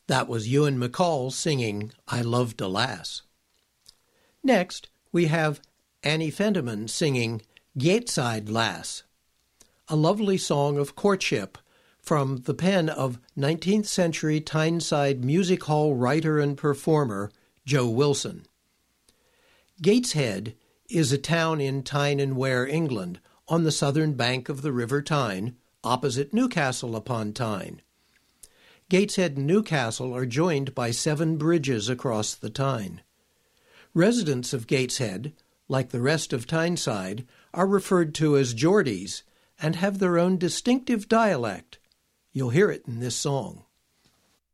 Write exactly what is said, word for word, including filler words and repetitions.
That was Ewan MacColl singing I Loved a Lass. Next, we have Annie Fendeman singing Gateside Lass, a lovely song of courtship from the pen of nineteenth century Tyneside music hall writer and performer Joe Wilson. Gateshead is a town in Tyne and Wear, England, on the southern bank of the River Tyne, opposite Newcastle upon Tyne. Gateshead and Newcastle are joined by seven bridges across the Tyne. Residents of Gateshead, like the rest of Tyneside, are referred to as Geordies and have their own distinctive dialect. You'll hear it in this song.